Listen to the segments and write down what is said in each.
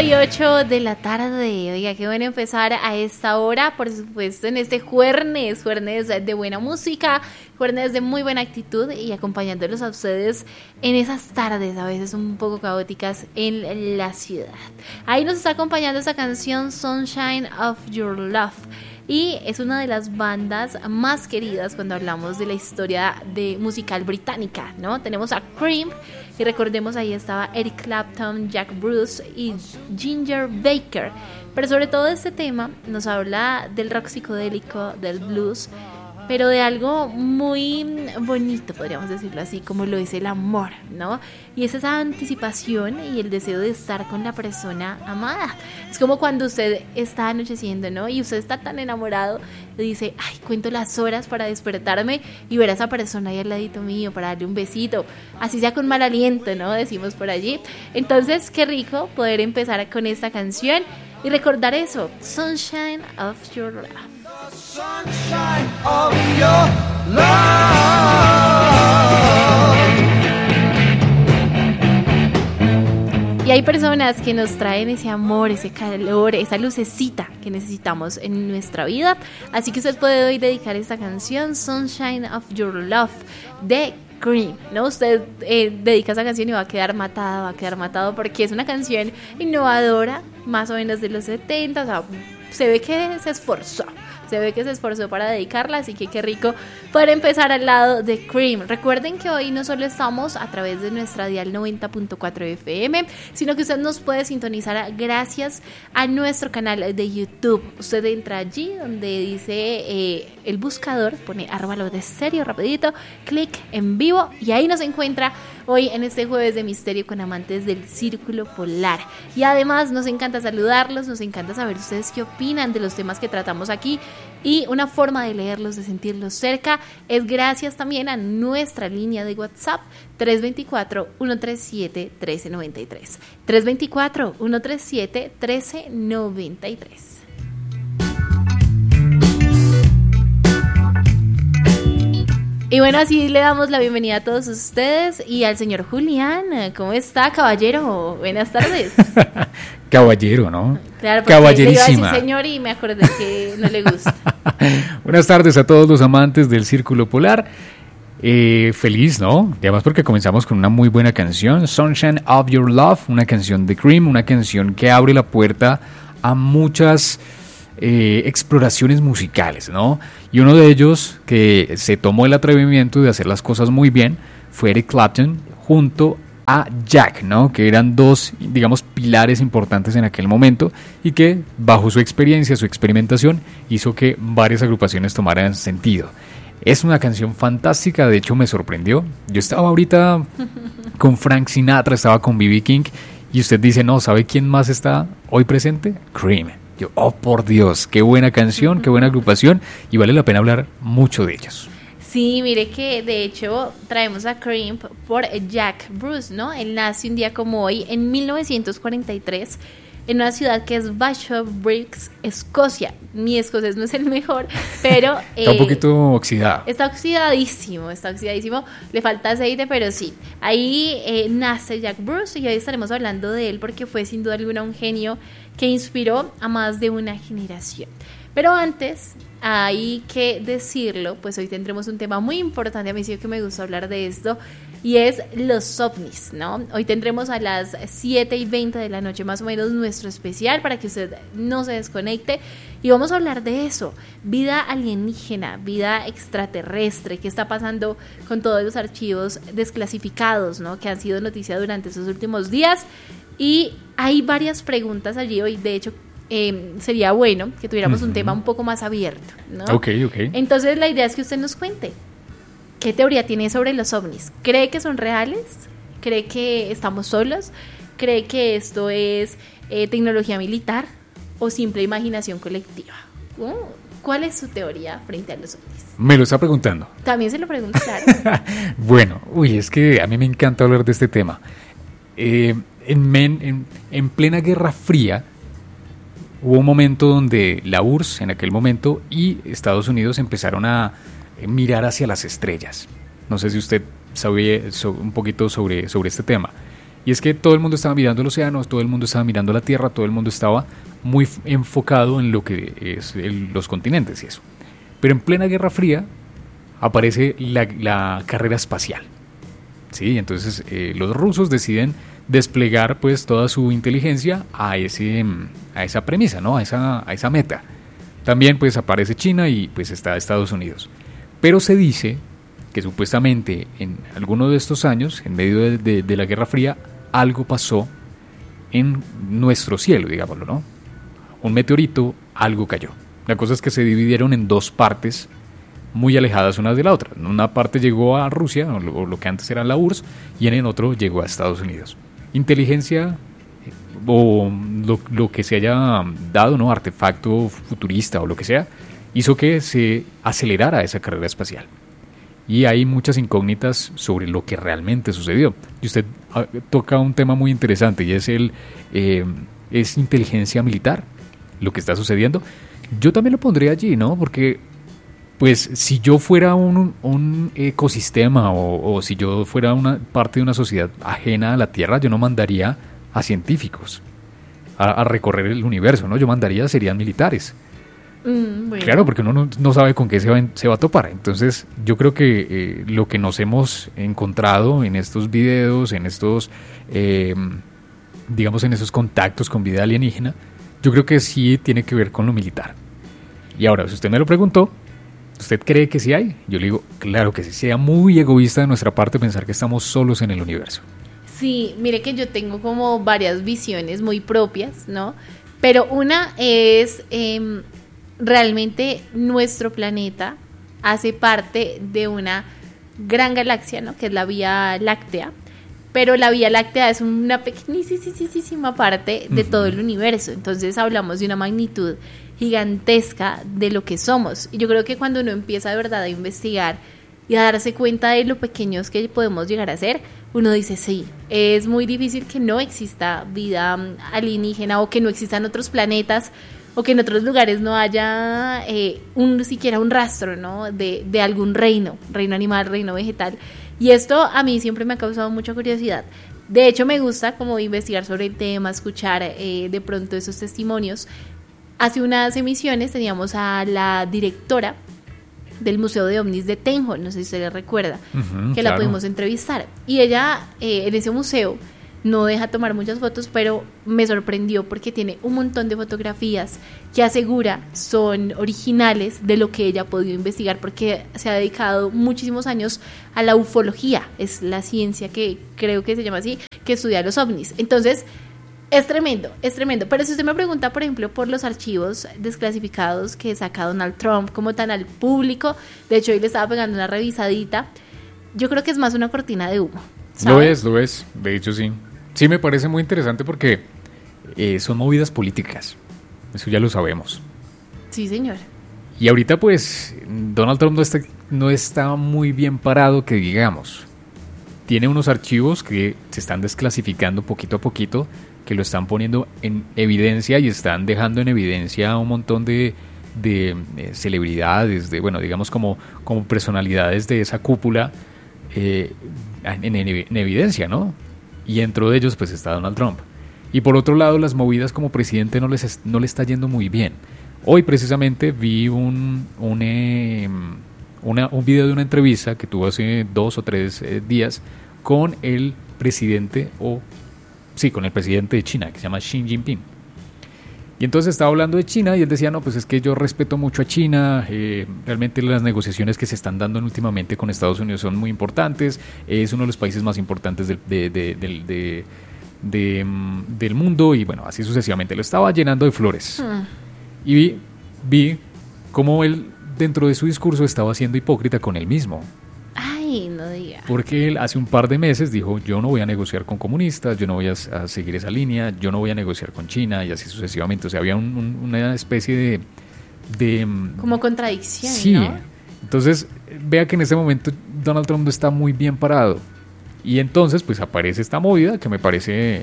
y 8 de la tarde. Oiga, qué bueno empezar a esta hora, por supuesto, en este jueves de buena música, jueves de muy buena actitud y acompañándolos a ustedes en esas tardes a veces un poco caóticas en la ciudad. Ahí nos está acompañando esta canción Sunshine of Your Love. Y es una de las bandas más queridas cuando hablamos de la historia de musical británica, ¿no? Tenemos a Cream, y recordemos ahí estaba Eric Clapton, Jack Bruce y Ginger Baker. Pero sobre todo este tema nos habla del rock psicodélico, del blues, pero de algo muy bonito, podríamos decirlo así, como lo es el amor, ¿no? Y es esa anticipación y el deseo de estar con la persona amada. Es como cuando usted está anocheciendo, ¿no? Y usted está tan enamorado, le dice, ay, cuento las horas para despertarme y ver a esa persona ahí al ladito mío, para darle un besito, así sea con mal aliento, ¿no? Decimos por allí. Entonces, qué rico poder empezar con esta canción y recordar eso, Sunshine of Your Love. Sunshine of your love. Y hay personas que nos traen ese amor, ese calor, esa lucecita que necesitamos en nuestra vida. Así que usted puede hoy dedicar esta canción, Sunshine of Your Love, de Cream, ¿no? Usted dedica esa canción y va a quedar matado porque es una canción innovadora, más o menos de los 70, o sea, se ve que se esforzó para dedicarla, así que qué rico poder empezar al lado de Cream. Recuerden que hoy no solo estamos a través de nuestra dial 90.4 FM, sino que usted nos puede sintonizar gracias a nuestro canal de YouTube. Usted entra allí donde dice el buscador, pone @lo_de_stereo rapidito, clic en vivo y ahí nos encuentra hoy en este jueves de misterio con amantes del Círculo Polar. Y además nos encanta saludarlos, nos encanta saber ustedes qué opinan de los temas que tratamos aquí. Y una forma de leerlos, de sentirlos cerca, es gracias también a nuestra línea de WhatsApp 324-137-1393. 324-137-1393. Y bueno, así le damos la bienvenida a todos ustedes y al señor Julián. ¿Cómo está, caballero? Buenas tardes. Caballero, ¿no? Claro, caballerísima. Le iba a decir señor y me acordé que no le gusta. Buenas tardes a todos los amantes del Círculo Polar. Feliz, ¿no? Y además porque comenzamos con una muy buena canción, Sunshine of Your Love, una canción de Cream, una canción que abre la puerta a muchas exploraciones musicales, ¿no? Y uno de ellos que se tomó el atrevimiento de hacer las cosas muy bien fue Eric Clapton junto a Jack, ¿no? Que eran dos, digamos, pilares importantes en aquel momento y que bajo su experiencia, su experimentación, hizo que varias agrupaciones tomaran sentido. Es una canción fantástica, de hecho me sorprendió. Yo estaba ahorita con Frank Sinatra, estaba con B.B. King y usted dice, no, ¿sabe quién más está hoy presente? Cream. Yo, oh por Dios, qué buena canción, qué buena agrupación y vale la pena hablar mucho de ellos. Sí, mire que de hecho traemos a Cream por Jack Bruce, ¿no? Él nace un día como hoy en 1943 en una ciudad que es Bishopbriggs, Escocia. Mi escocés no es el mejor, pero está un poquito oxidado. Está oxidadísimo, le falta aceite, pero sí. Ahí nace Jack Bruce y hoy estaremos hablando de él porque fue sin duda alguna un genio que inspiró a más de una generación. Pero antes, hay que decirlo, pues hoy tendremos un tema muy importante, a mí sí que me gusta hablar de esto, y es los ovnis, ¿no? Hoy tendremos a las 7:20 de la noche más o menos nuestro especial para que usted no se desconecte y vamos a hablar de eso, vida alienígena, vida extraterrestre, qué está pasando con todos los archivos desclasificados, ¿no? Que han sido noticia durante estos últimos días y hay varias preguntas allí hoy, de hecho sería bueno que tuviéramos un tema un poco más abierto, ¿no? Ok. Entonces la idea es que usted nos cuente qué teoría tiene sobre los ovnis. ¿Cree que son reales? ¿Cree que estamos solos? ¿Cree que esto es tecnología militar o simple imaginación colectiva? ¿Cuál es su teoría frente a los ovnis? Me lo está preguntando. También se lo pregunto, claro. Bueno, es que a mí me encanta hablar de este tema. En plena Guerra Fría, hubo un momento donde la URSS en aquel momento y Estados Unidos empezaron a mirar hacia las estrellas. No sé si usted sabe un poquito sobre este tema. Y es que todo el mundo estaba mirando el océano, todo el mundo estaba mirando la Tierra, todo el mundo estaba muy enfocado en lo que es los continentes y eso. Pero en plena Guerra Fría aparece la carrera espacial. Sí, entonces los rusos deciden desplegar pues toda su inteligencia a esa premisa, ¿no? A esa meta. También pues aparece China y pues está Estados Unidos. Pero se dice que supuestamente en alguno de estos años, en medio de la Guerra Fría, algo pasó en nuestro cielo, digámoslo, ¿no? Un meteorito, algo cayó. La cosa es que se dividieron en dos partes muy alejadas unas de la otra. En una parte llegó a Rusia, o lo que antes era la URSS, y en el otro llegó a Estados Unidos. Inteligencia o lo que se haya dado, ¿no? Artefacto futurista o lo que sea, hizo que se acelerara esa carrera espacial. Y hay muchas incógnitas sobre lo que realmente sucedió. Y usted toca un tema muy interesante y es es inteligencia militar, lo que está sucediendo. Yo también lo pondría allí, ¿no? Porque pues si yo fuera un ecosistema o si yo fuera una parte de una sociedad ajena a la Tierra, yo no mandaría a científicos a recorrer el universo, ¿no? Yo mandaría, serían militares. Bueno. Claro, porque uno no sabe con qué se va a topar. Entonces yo creo que lo que nos hemos encontrado en estos videos, en estos, digamos, en esos contactos con vida alienígena, yo creo que sí tiene que ver con lo militar. Y ahora, si usted me lo preguntó, ¿usted cree que sí hay? Yo le digo, claro que sí. Sería muy egoísta de nuestra parte pensar que estamos solos en el universo. Sí, mire que yo tengo como varias visiones muy propias, ¿no? Pero una es... realmente nuestro planeta hace parte de una gran galaxia, ¿no? Que es la Vía Láctea, pero la Vía Láctea es una pequeñísima parte de todo el universo. Entonces hablamos de una magnitud gigantesca de lo que somos. Y yo creo que cuando uno empieza de verdad a investigar y a darse cuenta de lo pequeños que podemos llegar a ser, uno dice, sí, es muy difícil que no exista vida alienígena o que no existan otros planetas o que en otros lugares no haya siquiera un rastro, ¿no? de algún reino animal, reino vegetal. Y esto a mí siempre me ha causado mucha curiosidad. De hecho, me gusta como investigar sobre el tema, escuchar de pronto esos testimonios. Hace unas emisiones teníamos a la directora del Museo de OVNIs de Tenjo, no sé si usted le recuerda, que claro, la pudimos entrevistar. Y ella en ese museo no deja tomar muchas fotos, pero me sorprendió porque tiene un montón de fotografías que asegura son originales de lo que ella ha podido investigar, porque se ha dedicado muchísimos años a la ufología, es la ciencia que creo que se llama así, que estudia los ovnis. Entonces, es tremendo. Pero si usted me pregunta, por ejemplo, por los archivos desclasificados que saca Donald Trump como tan al público, de hecho hoy le estaba pegando una revisadita, yo creo que es más una cortina de humo, ¿sabes? Lo es, de hecho sí. Sí, me parece muy interesante porque son movidas políticas, eso ya lo sabemos. Sí, señor. Y ahorita pues Donald Trump no está muy bien parado, que digamos. Tiene unos archivos que se están desclasificando poquito a poquito, que lo están poniendo en evidencia y están dejando en evidencia a un montón de celebridades, bueno, digamos como personalidades de esa cúpula en evidencia, ¿no? Y dentro de ellos pues está Donald Trump. Y por otro lado, las movidas como presidente no le está yendo muy bien. Hoy precisamente vi un video de una entrevista que tuvo hace 2 o 3 días con el presidente con el presidente de China, que se llama Xi Jinping. Y entonces estaba hablando de China y él decía, no, pues es que yo respeto mucho a China, realmente las negociaciones que se están dando últimamente con Estados Unidos son muy importantes, es uno de los países más importantes del mundo y bueno, así sucesivamente, lo estaba llenando de flores. Y vi cómo él dentro de su discurso estaba siendo hipócrita con él mismo. Ay, no diga. Porque él hace un par de meses dijo, yo no voy a negociar con comunistas, yo no voy a seguir esa línea, yo no voy a negociar con China y así sucesivamente. O sea, había una especie de como contradicción, sí, ¿no? Entonces, vea que en este momento Donald Trump no está muy bien parado. Y entonces, pues aparece esta movida que me parece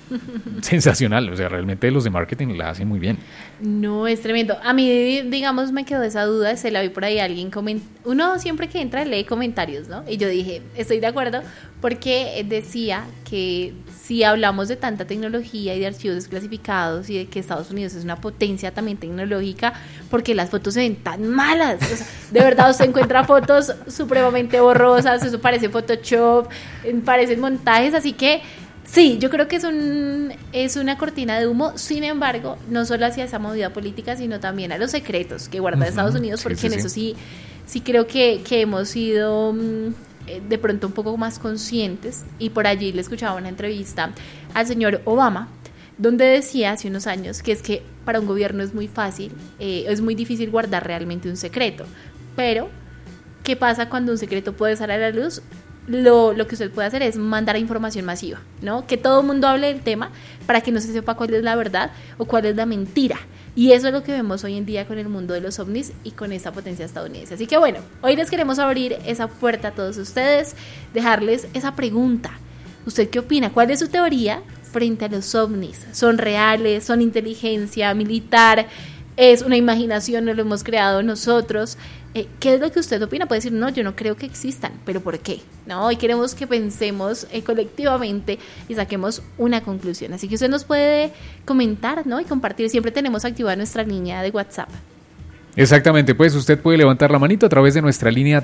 sensacional. O sea, realmente los de marketing la hacen muy bien. No, es tremendo. A mí, digamos, me quedó esa duda, se la vi por ahí alguien uno siempre que entra lee comentarios, ¿no? Y yo dije, estoy de acuerdo, porque decía que si hablamos de tanta tecnología y de archivos desclasificados y de que Estados Unidos es una potencia también tecnológica, porque las fotos se ven tan malas. O sea, de verdad usted encuentra fotos supremamente borrosas, eso parece Photoshop, parecen montajes, así que sí, yo creo que es una cortina de humo. Sin embargo, no solo hacia esa movida política, sino también a los secretos que guarda Estados Unidos, porque en eso sí creo que hemos sido de pronto un poco más conscientes. Y por allí le escuchaba una entrevista al señor Obama, donde decía hace unos años que es que para un gobierno es muy difícil guardar realmente un secreto. Pero, ¿qué pasa cuando un secreto puede salir a la luz? Lo que usted puede hacer es mandar información masiva, ¿no? Que todo el mundo hable del tema para que no se sepa cuál es la verdad o cuál es la mentira. Y eso es lo que vemos hoy en día con el mundo de los ovnis y con esta potencia estadounidense. Así que bueno, hoy les queremos abrir esa puerta a todos ustedes, dejarles esa pregunta. ¿Usted qué opina? ¿Cuál es su teoría frente a los ovnis? ¿Son reales? ¿Son inteligencia militar? ¿Es una imaginación? ¿No lo hemos creado nosotros? ¿Qué es lo que usted opina? Puede decir, no, yo no creo que existan, pero ¿por qué? No, hoy queremos que pensemos colectivamente y saquemos una conclusión. Así que usted nos puede comentar, ¿no? Y compartir. Siempre tenemos activada nuestra línea de WhatsApp. Exactamente, pues usted puede levantar la manito a través de nuestra línea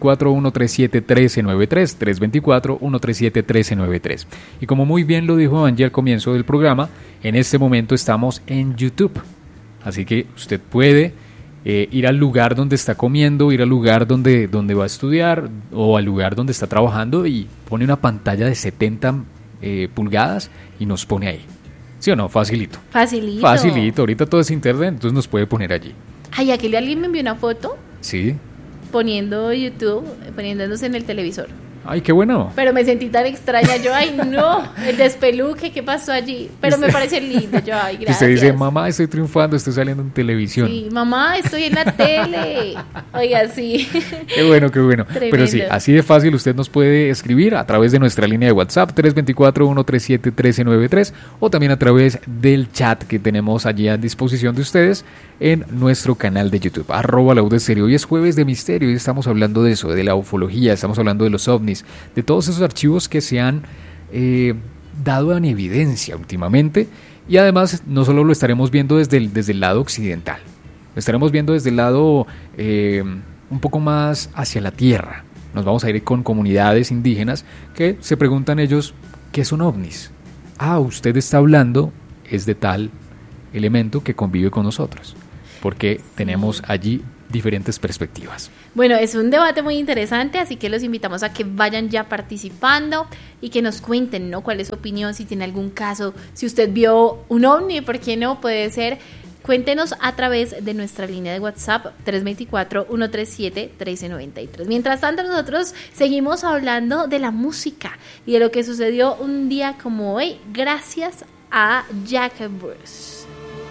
324-137-1393, 324-137-1393. Y como muy bien lo dijo Angie al comienzo del programa, en este momento estamos en YouTube. Así que usted puede ir al lugar donde está comiendo, ir al lugar donde va a estudiar o al lugar donde está trabajando y pone una pantalla de 70 pulgadas y nos pone ahí. ¿Sí o no? Facilito. Facilito. Ahorita todo es internet, entonces nos puede poner allí. Ay, aquí alguien me envió una foto. Sí. Poniendo YouTube, poniéndonos en el televisor. Ay, qué bueno. Pero me sentí tan extraña, yo, ay, no, el despeluque, ¿qué pasó allí? Pero me parece lindo, yo, ay, gracias. Usted dice, mamá, estoy triunfando, estoy saliendo en televisión. Sí, mamá, estoy en la tele. Oiga, sí. Qué bueno, qué bueno. Tremendo. Pero sí, así de fácil usted nos puede escribir a través de nuestra línea de WhatsApp, 324-137-1393, o también a través del chat que tenemos allí a disposición de ustedes en nuestro canal de YouTube, @laudestereo. Hoy es jueves de misterio y estamos hablando de eso, de la ufología, estamos hablando de los ovnis, de todos esos archivos que se han dado en evidencia últimamente, y además no solo lo estaremos viendo desde el lado occidental, lo estaremos viendo desde el lado un poco más hacia la tierra. Nos vamos a ir con comunidades indígenas que se preguntan ellos, ¿qué son ovnis? Usted está hablando es de tal elemento que convive con nosotros, porque tenemos allí diferentes perspectivas. Bueno, es un debate muy interesante, así que los invitamos a que vayan ya participando y que nos cuenten, ¿no? ¿Cuál es su opinión? Si tiene algún caso, si usted vio un ovni, ¿por qué no? Puede ser. Cuéntenos a través de nuestra línea de WhatsApp 324-137-1393. Mientras tanto, nosotros seguimos hablando de la música y de lo que sucedió un día como hoy, gracias a Jack Bruce.